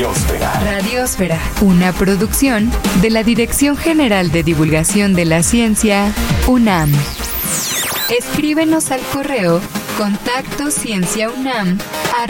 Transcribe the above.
Radiosfera, una producción de la Dirección General de Divulgación de la Ciencia, UNAM. Escríbenos al correo contacto cienciaunam@